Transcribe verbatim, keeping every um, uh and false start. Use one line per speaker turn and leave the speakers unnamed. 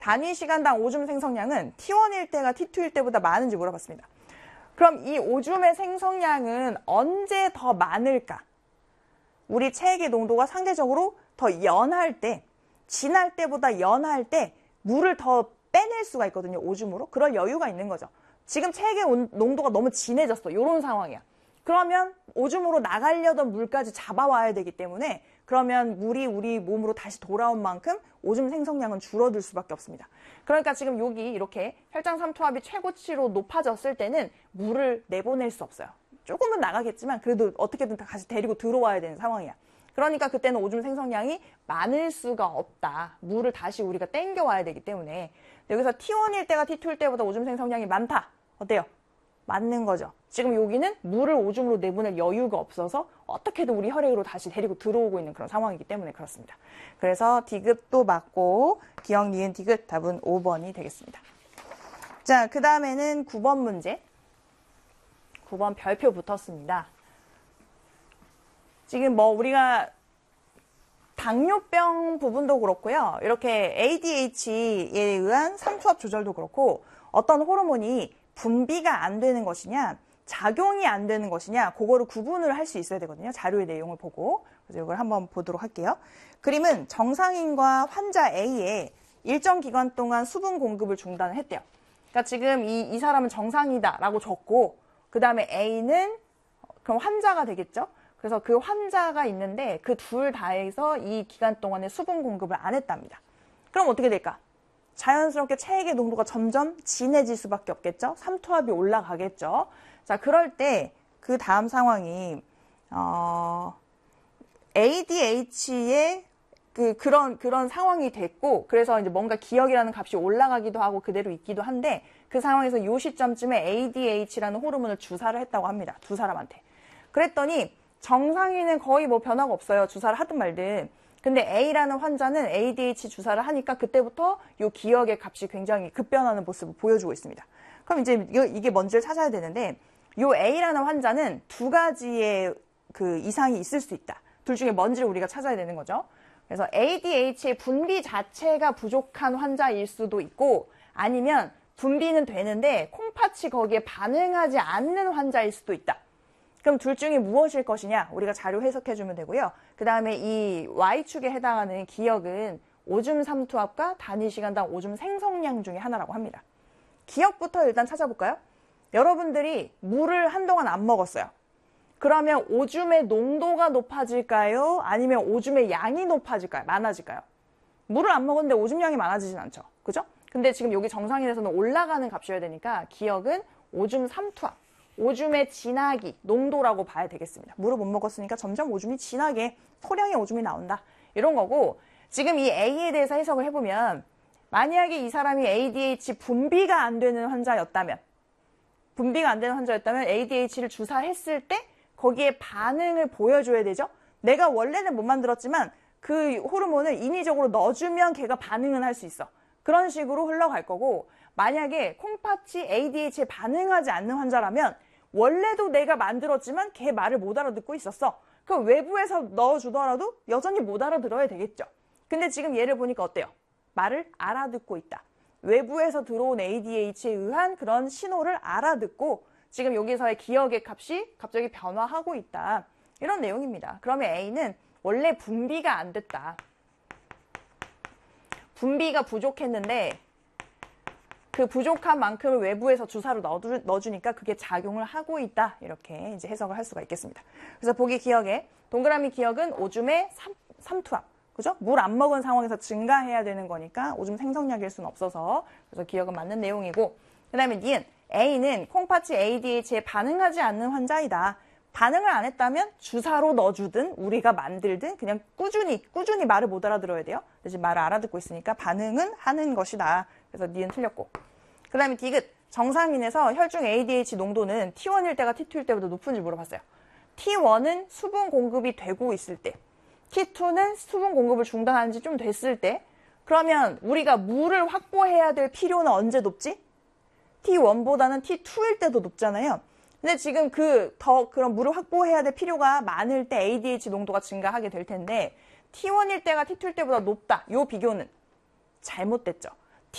단위 시간당 오줌 생성량은 티 원일 때가 티 투일 때보다 많은지 물어봤습니다. 그럼 이 오줌의 생성량은 언제 더 많을까? 우리 체액의 농도가 상대적으로 더 연할 때, 진할 때보다 연할 때 물을 더 빼낼 수가 있거든요. 오줌으로. 그럴 여유가 있는 거죠. 지금 체액의 온, 농도가 너무 진해졌어. 이런 상황이야. 그러면 오줌으로 나가려던 물까지 잡아와야 되기 때문에 그러면 물이 우리 몸으로 다시 돌아온 만큼 오줌 생성량은 줄어들 수밖에 없습니다. 그러니까 지금 여기 이렇게 혈장 삼투압이 최고치로 높아졌을 때는 물을 내보낼 수 없어요. 조금은 나가겠지만 그래도 어떻게든 다시 데리고 들어와야 되는 상황이야. 그러니까 그때는 오줌 생성량이 많을 수가 없다. 물을 다시 우리가 땡겨와야 되기 때문에. 여기서 티 원일 때가 티 투일 때보다 오줌 생성량이 많다. 어때요? 맞는 거죠. 지금 여기는 물을 오줌으로 내보낼 여유가 없어서 어떻게든 우리 혈액으로 다시 데리고 들어오고 있는 그런 상황이기 때문에 그렇습니다. 그래서 디귿도 맞고 기억, 니은, 디귿 답은 오 번이 되겠습니다. 자, 그 다음에는 구 번 문제. 구 번 별표 붙었습니다. 지금 뭐 우리가 당뇨병 부분도 그렇고요. 이렇게 에이디에이치에 의한 삼투압 조절도 그렇고 어떤 호르몬이 분비가 안 되는 것이냐 작용이 안 되는 것이냐 그거를 구분을 할 수 있어야 되거든요. 자료의 내용을 보고. 그래서 이걸 한번 보도록 할게요. 그림은 정상인과 환자 A의 일정 기간 동안 수분 공급을 중단을 했대요. 그러니까 지금 이, 이 사람은 정상이다라고 적고 그 다음에 A는 그럼 환자가 되겠죠. 그래서 그 환자가 있는데 그 둘 다에서 이 기간 동안에 수분 공급을 안 했답니다. 그럼 어떻게 될까? 자연스럽게 체액의 농도가 점점 진해질 수밖에 없겠죠. 삼투압이 올라가겠죠. 자, 그럴 때 그 다음 상황이 어, 에이디에이치의 그 그런 그런 상황이 됐고 그래서 이제 뭔가 기억이라는 값이 올라가기도 하고 그대로 있기도 한데 그 상황에서 이 시점쯤에 에이디에이치라는 호르몬을 주사를 했다고 합니다. 두 사람한테. 그랬더니 정상인은 거의 뭐 변화가 없어요. 주사를 하든 말든. 근데 A라는 환자는 에이디에이치 주사를 하니까 그때부터 이 기억의 값이 굉장히 급변하는 모습을 보여주고 있습니다. 그럼 이제 이게 뭔지를 찾아야 되는데 이 A라는 환자는 두 가지의 그 이상이 있을 수 있다. 둘 중에 뭔지를 우리가 찾아야 되는 거죠. 그래서 에이디에이치의 분비 자체가 부족한 환자일 수도 있고 아니면 분비는 되는데 콩팥이 거기에 반응하지 않는 환자일 수도 있다. 그럼 둘 중에 무엇일 것이냐? 우리가 자료 해석해주면 되고요. 그 다음에 이 Y축에 해당하는 기억은 오줌 삼투압과 단위 시간당 오줌 생성량 중에 하나라고 합니다. 기억부터 일단 찾아볼까요? 여러분들이 물을 한동안 안 먹었어요. 그러면 오줌의 농도가 높아질까요? 아니면 오줌의 양이 높아질까요? 많아질까요? 물을 안 먹었는데 오줌량이 많아지진 않죠. 그죠? 근데 지금 여기 정상인에서는 올라가는 값이어야 되니까 기억은 오줌 삼투압. 오줌의 진하기, 농도라고 봐야 되겠습니다. 물을 못 먹었으니까 점점 오줌이 진하게 소량의 오줌이 나온다. 이런 거고 지금 이 A에 대해서 해석을 해보면 만약에 이 사람이 에이디에이치 분비가 안 되는 환자였다면 분비가 안 되는 환자였다면 에이디에이치를 주사했을 때 거기에 반응을 보여줘야 되죠. 내가 원래는 못 만들었지만 그 호르몬을 인위적으로 넣어주면 걔가 반응은 할 수 있어. 그런 식으로 흘러갈 거고 만약에 콩팥이 에이디에이치에 반응하지 않는 환자라면 원래도 내가 만들었지만 걔 말을 못 알아듣고 있었어. 그럼 외부에서 넣어주더라도 여전히 못 알아들어야 되겠죠. 근데 지금 얘를 보니까 어때요? 말을 알아듣고 있다. 외부에서 들어온 에이디에이치에 의한 그런 신호를 알아듣고 지금 여기서의 기억의 값이 갑자기 변화하고 있다. 이런 내용입니다. 그러면 A는 원래 분비가 안 됐다. 분비가 부족했는데 그 부족한 만큼을 외부에서 주사로 넣어주, 넣어주니까 그게 작용을 하고 있다. 이렇게 이제 해석을 할 수가 있겠습니다. 그래서 보기 기억에 동그라미 기억은 오줌의 삼, 삼투압. 그죠? 물 안 먹은 상황에서 증가해야 되는 거니까 오줌 생성량일 수는 없어서 그래서 기억은 맞는 내용이고 그 다음에 니은 A는 콩팥이 에이디에이치에 반응하지 않는 환자이다. 반응을 안 했다면 주사로 넣어주든 우리가 만들든 그냥 꾸준히 꾸준히 말을 못 알아들어야 돼요. 지금 말을 알아듣고 있으니까 반응은 하는 것이다. 그래서 니은 틀렸고 그 다음에 디귿 정상인에서 혈중 에이디에이치 농도는 티 원일 때가 티 투일 때보다 높은지 물어봤어요. 티 원은 수분 공급이 되고 있을 때 티 투는 수분 공급을 중단한 지 좀 됐을 때 그러면 우리가 물을 확보해야 될 필요는 언제 높지? 티 원보다는 티 투일 때도 높잖아요. 근데 지금 그 더 그런 물을 확보해야 될 필요가 많을 때 에이디에이치 농도가 증가하게 될 텐데 티 원일 때가 티 투일 때보다 높다. 이 비교는 잘못됐죠.